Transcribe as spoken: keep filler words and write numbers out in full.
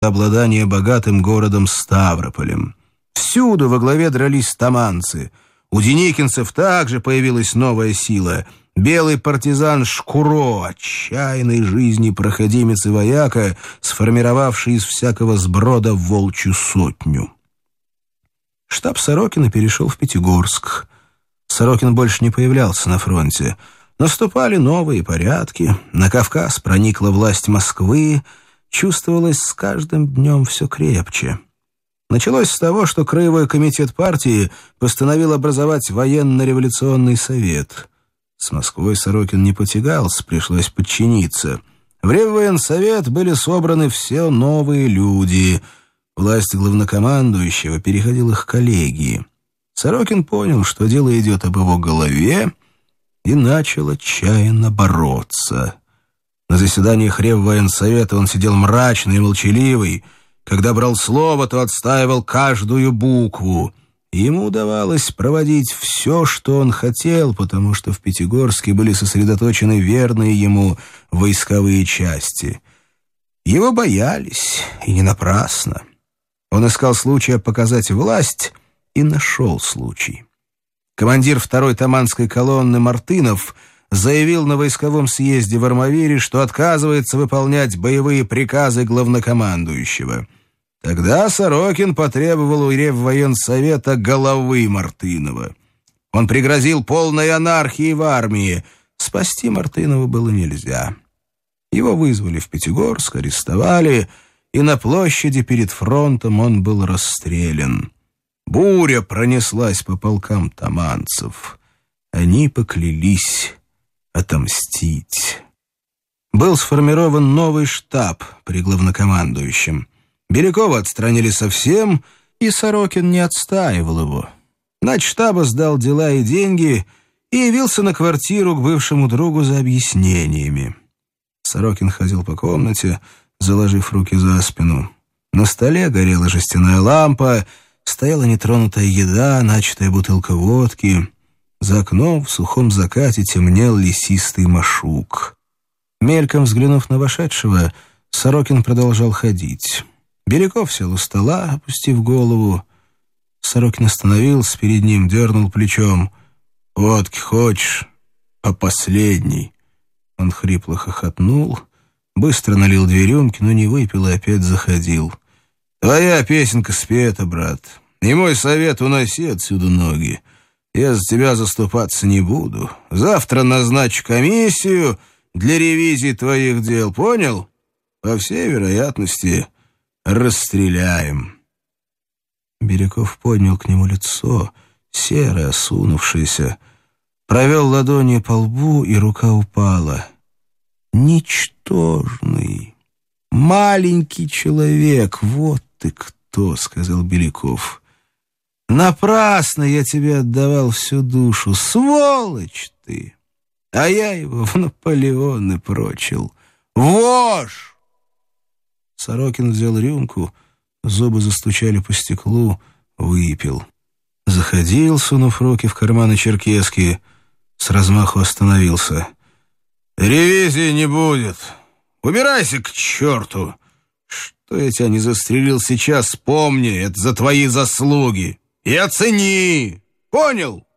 обладание богатым городом Ставрополем. Всюду во главе дрались таманцы. У деникинцев также появилась новая сила. Белый партизан Шкуро, отчаянной жизни проходимец и вояка, сформировавший из всякого сброда волчью сотню. Штаб Сорокина перешел в Пятигорск. Сорокин больше не появлялся на фронте. Наступали новые порядки. На Кавказ проникла власть Москвы. Чувствовалось с каждым днем все крепче. Началось с того, что Краевой комитет партии постановил образовать военно-революционный совет. С Москвой Сорокин не потягался, пришлось подчиниться. В Реввоенсовет были собраны все новые люди. Власть главнокомандующего переходила к коллегии. Сорокин понял, что дело идет об его голове, и начал отчаянно бороться. На заседаниях Реввоенсовета он сидел мрачный и молчаливый. Когда брал слово, то отстаивал каждую букву. Ему удавалось проводить все, что он хотел, потому что в Пятигорске были сосредоточены верные ему войсковые части. Его боялись, и не напрасно. Он искал случая показать власть и нашел случай. Командир второй таманской колонны Мартынов заявил на войсковом съезде в Армавире, что отказывается выполнять боевые приказы главнокомандующего. Тогда Сорокин потребовал у Реввоенсовета головы Мартынова. Он пригрозил полной анархией в армии. Спасти Мартынова было нельзя. Его вызвали в Пятигорск, арестовали, и на площади перед фронтом он был расстрелян. Буря пронеслась по полкам таманцев. Они поклялись отомстить. Был сформирован новый штаб при главнокомандующем. Белякова отстранили совсем, и Сорокин не отстаивал его. Начштаба сдал дела и деньги и явился на квартиру к бывшему другу за объяснениями. Сорокин ходил по комнате, заложив руки за спину. На столе горела жестяная лампа, стояла нетронутая еда, начатая бутылка водки. За окном в сухом закате темнел лесистый машук. Мельком взглянув на вошедшего, Сорокин продолжал ходить. Беляков сел у стола, опустив голову. Сорокин остановился перед ним, дернул плечом. «Водки хочешь? По последней». Он хрипло хохотнул, быстро налил две рюмки, но не выпил и опять заходил. «Твоя песенка спета, брат. И мой совет — уноси отсюда ноги. Я за тебя заступаться не буду. Завтра назначу комиссию для ревизии твоих дел, понял? По всей вероятности, расстреляем». Беляков поднял к нему лицо, серое, осунувшееся, провел ладонью по лбу, и рука упала. «Ничтожный, маленький человек, вот ты кто», — сказал Беляков. «Напрасно я тебе отдавал всю душу, сволочь ты, а я его в Наполеоны прочил. Вошь!» Сорокин взял рюмку, зубы застучали по стеклу, выпил. Заходил, сунув руки в карманы черкески, с размаху остановился. «Ревизии не будет. Убирайся к черту. Что я тебя не застрелил сейчас, помни, это за твои заслуги. И оцени. Понял?»